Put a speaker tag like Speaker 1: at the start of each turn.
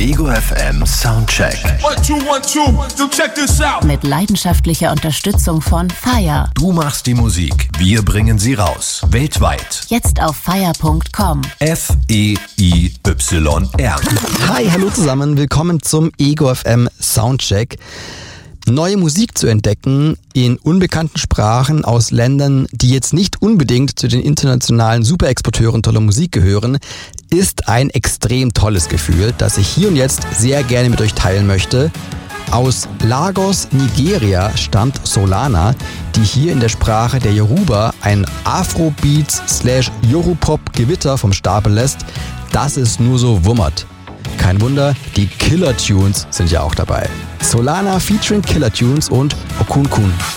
Speaker 1: Ego FM Soundcheck.
Speaker 2: 1, 2, 1, 2, so check this out.
Speaker 3: Mit leidenschaftlicher Unterstützung von FIRE.
Speaker 1: Du machst die Musik, wir bringen sie raus. Weltweit.
Speaker 3: Jetzt auf FIRE.com.
Speaker 1: FEIYR.
Speaker 4: Hi, hallo zusammen, willkommen zum Ego FM Soundcheck. Neue Musik zu entdecken in unbekannten Sprachen aus Ländern, die jetzt nicht unbedingt zu den internationalen Superexporteuren toller Musik gehören, ist ein extrem tolles Gefühl, das ich hier und jetzt sehr gerne mit euch teilen möchte. Aus Lagos, Nigeria stammt Solana, die hier in der Sprache der Yoruba ein Afrobeats/Yoru-Pop-Gewitter vom Stapel lässt, dass es nur so wummert. Kein Wunder, die Killer Tunes sind ja auch dabei. Solana featuring Killer Tunes und Okun Kun.